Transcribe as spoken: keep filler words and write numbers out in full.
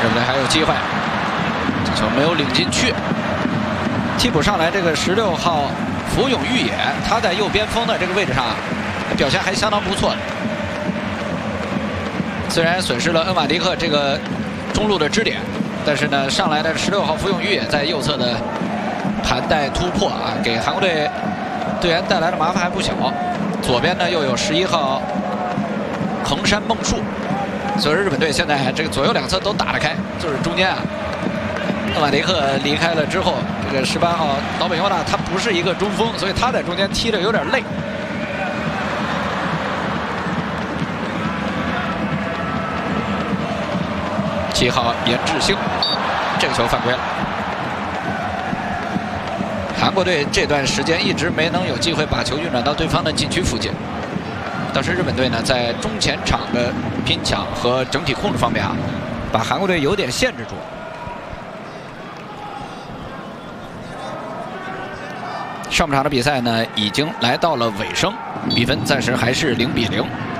日本队还有机会，这球没有领进去。替补上来这个十六号福永裕也，他在右边锋的这个位置上表现还相当不错的。虽然损失了恩瓦迪克这个中路的支点，但是呢，上来的十六号福永裕也在右侧的盘带突破啊，给韩国队队员带来的麻烦还不小。左边呢又有十一号横山梦树，所以日本队现在这个左右两侧都打得开，就是中间啊，恩瓦迪克离开了之后，这个十八号岛本优娜他不是一个中锋，所以他在中间踢着有点累。七号严智星，这个球犯规了。韩国队这段时间一直没能有机会把球运转到对方的禁区附近，倒是日本队呢在中前场的拼抢和整体控制方面啊，把韩国队有点限制住。上半场的比赛呢已经来到了尾声，比分暂时还是零比零。